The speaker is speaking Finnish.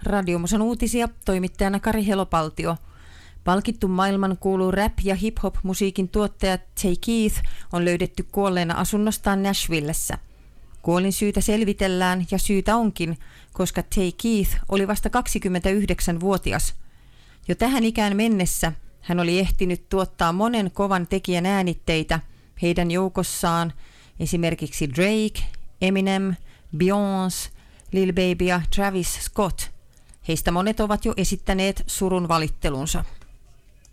Radiomusan uutisia, toimittajana Kari Helopaltio. Palkittu maailmankuulu rap- ja hip-hop-musiikin tuottaja Tay Keith on löydetty kuolleena asunnostaan Nashvillessä. Kuolinsyytä selvitellään ja syytä onkin, koska Tay Keith oli vasta 29-vuotias. Jo tähän ikään mennessä hän oli ehtinyt tuottaa monen kovan tekijän äänitteitä, heidän joukossaan esimerkiksi Drake, Eminem, Beyoncé, Lil Baby ja Travis Scott. Heistä monet ovat jo esittäneet surun valittelunsa.